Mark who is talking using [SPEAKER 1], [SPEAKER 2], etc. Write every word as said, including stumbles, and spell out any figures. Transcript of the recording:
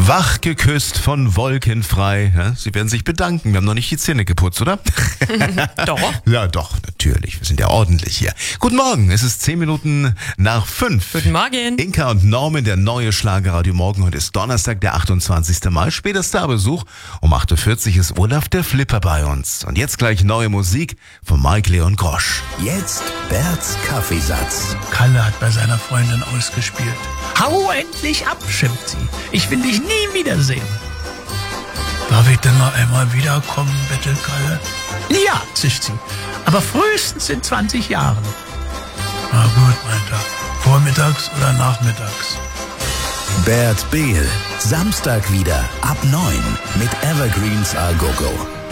[SPEAKER 1] Wach geküsst von Wolken frei. Ja, Sie werden sich bedanken. Wir haben noch nicht die Zähne geputzt, oder?
[SPEAKER 2] Doch.
[SPEAKER 1] Ja, doch, natürlich. Wir sind ja ordentlich hier. Guten Morgen. Es ist zehn Minuten nach fünf.
[SPEAKER 2] Guten Morgen.
[SPEAKER 1] Inka und Norman, der neue Schlagerradio Morgen. Heute ist Donnerstag, der achtundzwanzigste Mai. Später Starbesuch. Um acht Uhr vierzig ist Olaf der Flipper bei uns. Und jetzt gleich neue Musik von Mike Leon Grosch.
[SPEAKER 3] Jetzt Berts Kaffeesatz.
[SPEAKER 4] Kalle hat bei seiner Freundin ausgespielt. Hau endlich ab, schimpft sie. Ich will dich nie wiedersehen. Darf ich denn noch einmal wiederkommen, bettelt Kalle? Ja, zischt sie. Aber frühestens in zwanzig Jahren. Na gut, meint er. Vormittags oder nachmittags.
[SPEAKER 3] Bert Behl. Samstag wieder ab neun mit Evergreens A Go Go.